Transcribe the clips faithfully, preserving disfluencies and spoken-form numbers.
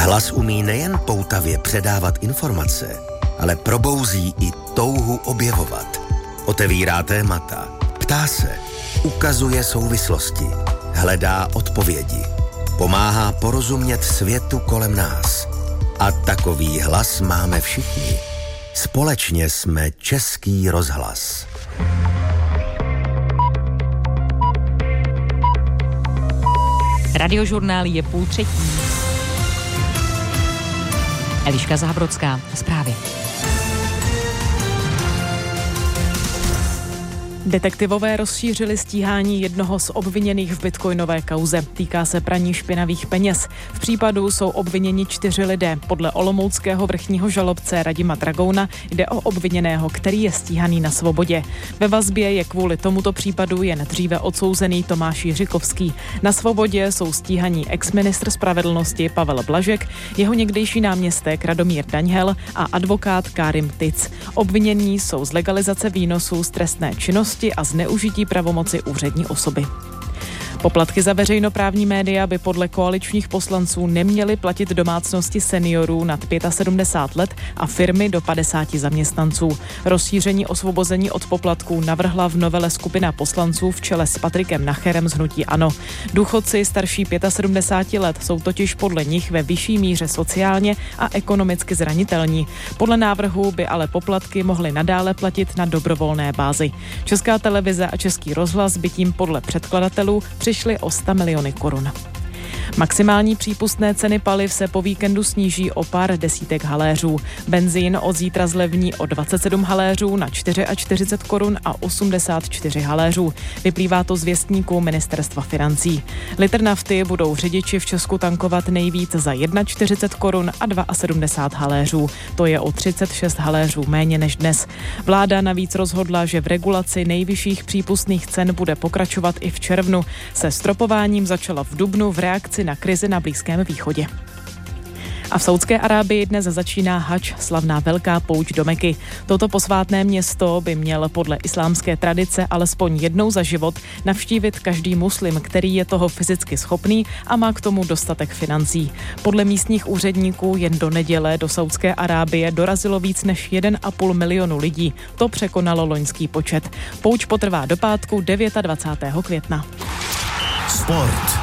Hlas umí nejen poutavě předávat informace, ale probouzí i touhu objevovat. Otevírá témata, ptá se, ukazuje souvislosti, hledá odpovědi, pomáhá porozumět světu kolem nás. A takový hlas máme všichni. Společně jsme Český rozhlas. Radiožurnál je půl třetí. Eliška Zábrodská, zprávy. Detektivové rozšířili stíhání jednoho z obviněných v bitcoinové kauze. Týká se praní špinavých peněz. V případu jsou obviněni čtyři lidé. Podle olomouckého vrchního žalobce Radima Dragouna jde o obviněného, který je stíhaný na svobodě. Ve vazbě je kvůli tomuto případu jen dříve odsouzený Tomáš Jiřikovský. Na svobodě jsou stíhaní exministr spravedlnosti Pavel Blažek, jeho někdejší náměstek Radomír Daňhel a advokát Kárim Tic. Obvinění jsou z legalizace výnosů z trestné činnosti a zneužití pravomoci úřední osoby. Poplatky za veřejnoprávní média by podle koaličních poslanců neměly platit domácnosti seniorů nad sedmdesát pět let a firmy do padesáti zaměstnanců. Rozšíření osvobození od poplatků navrhla v novele skupina poslanců v čele s Patrikem Nacherem z hnutí ANO. Důchodci starší sedmdesáti pěti let jsou totiž podle nich ve vyšší míře sociálně a ekonomicky zranitelní. Podle návrhu by ale poplatky mohly nadále platit na dobrovolné bázi. Česká televize a Český rozhlas by tím podle předkladatelů přišli o sto miliony korun. Maximální přípustné ceny paliv se po víkendu sníží o pár desítek haléřů. Benzín od zítra zlevní o dvacet sedm haléřů na čtyřicet čtyři korun a osmdesát čtyři haléřů. Vyplývá to z věstníku Ministerstva financí. Litr nafty budou řidiči v Česku tankovat nejvíc za čtyřicet jedna korun a sedmdesát dva haléřů. To je o třicet šest haléřů méně než dnes. Vláda navíc rozhodla, že v regulaci nejvyšších přípustných cen bude pokračovat i v červnu. Se stropováním začala v dubnu v reakci na krizi na Blízkém východě. A v Saúdské Arábii dnes začíná hadž, slavná velká pouť do Meky. Toto posvátné město by měl podle islámské tradice alespoň jednou za život navštívit každý muslim, který je toho fyzicky schopný a má k tomu dostatek financí. Podle místních úředníků jen do neděle do Saúdské Arábie dorazilo víc než jeden a půl milionu lidí. To překonalo loňský počet. Pouť potrvá do pátku dvacátého devátého května. Sport.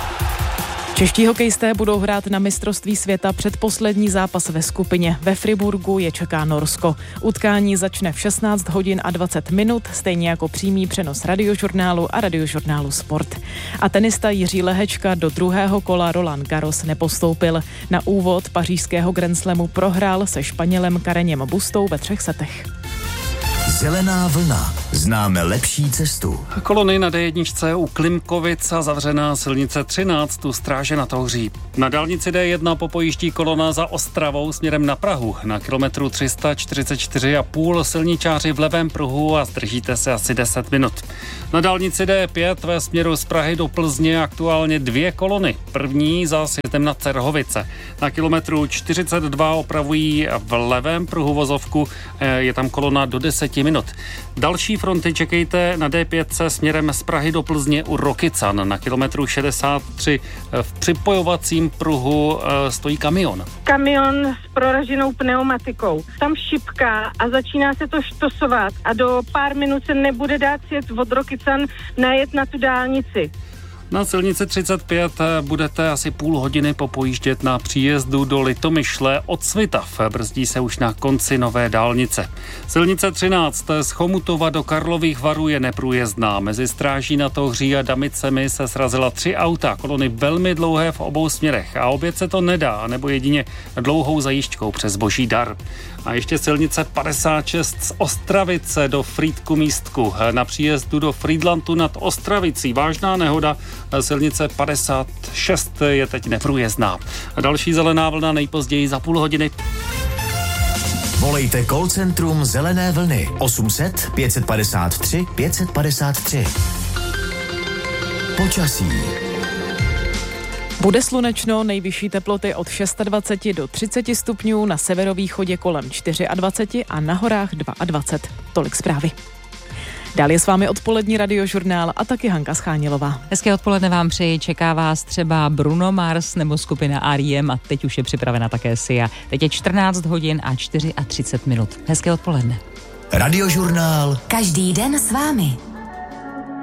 Čeští hokejisté budou hrát na mistrovství světa předposlední zápas ve skupině. Ve Friburgu je čeká Norsko. Utkání začne v šestnáct hodin a dvacet minut, stejně jako přímý přenos Radiožurnálu a Radiožurnálu Sport. A tenista Jiří Lehečka do druhého kola Roland Garros nepostoupil. Na úvod pařížského Grand Slamu prohrál se Španělem Kareněm Bustou ve třech setech. Zelená vlna. Známe lepší cestu. Kolony na dé jedna u Klimkovic a zavřená silnice třináct u Stráže nad Ohří. Na dálnici dé jedna popojíždí kolona za Ostravou směrem na Prahu. Na kilometru tři sta čtyřicet čtyři a půl silničáři v levém pruhu a zdržíte se asi deset minut. Na dálnici dé pět ve směru z Prahy do Plzně aktuálně dvě kolony. První za sjezdem na Cerhovice. Na kilometru čtyřicet dva opravují v levém pruhu vozovku. Je tam kolona do deseti minut. Další fronty čekejte na dé pět směrem z Prahy do Plzně u Rokycan. Na kilometru šedesát tři v připojovacím pruhu stojí kamion. Kamion s proraženou pneumatikou. Tam šipká a začíná se to štosovat a do pár minut se nebude dát sjet od Rokycan najet na tu dálnici. Na silnici třicet pět budete asi půl hodiny popojíždět na příjezdu do Litomyšle od Svitav. Brzdí se už na konci nové dálnice. Silnice třináct z Chomutova do Karlových Varů je neprůjezdná. Mezi Stráží nad Ohří a Damicemi se srazila tři auta, kolony velmi dlouhé v obou směrech a obět se to nedá, nebo jedině dlouhou zajížďkou přes Boží Dar. A ještě silnice padesát šest z Ostravice do Frýdku Místku. Na příjezdu do Frýdlantu nad Ostravicí vážná nehoda. Silnice padesát šest je teď neprůjezdná. A další zelená vlna nejpozději za půl hodiny. Volejte call centrum Zelené vlny osm set pět padesát tři pět padesát tři. Počasí. Bude slunečno, nejvyšší teploty od dvacet šest do třiceti stupňů, na severovýchodě kolem dvacet čtyři a na horách dvacet dva. Tolik zprávy. Dál je s vámi odpolední radiožurnál a taky Hanka Schánilová. Hezké odpoledne vám přeji, čeká vás třeba Bruno Mars nebo skupina R E M a teď už je připravena také Sia. Teď je čtrnáct hodin a třicet čtyři minut. Hezké odpoledne. Radiožurnál. Každý den s vámi.